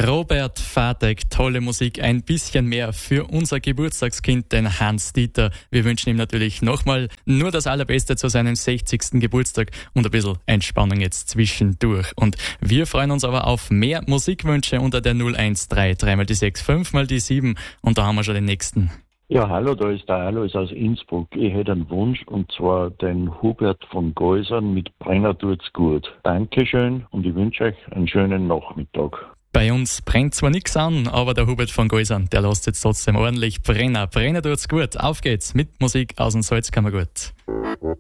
Robert Vatek, tolle Musik, ein bisschen mehr für unser Geburtstagskind, den Hans Dieter. Wir wünschen ihm natürlich nochmal nur das Allerbeste zu seinem 60. Geburtstag und ein bisschen Entspannung jetzt zwischendurch. Und wir freuen uns aber auf mehr Musikwünsche unter der 013, 3x6, 5x7 und da haben wir schon den nächsten. Ja, hallo, da ist der Alois aus Innsbruck. Ich hätte einen Wunsch, und zwar den Hubert von Geusern mit Brenner tut's gut. Dankeschön und ich wünsche euch einen schönen Nachmittag. Bei uns brennt zwar nichts an, aber der Hubert von Geusern, der lässt jetzt trotzdem ordentlich Brenner. Brenner tut's gut. Auf geht's mit Musik aus dem Salzkammergut.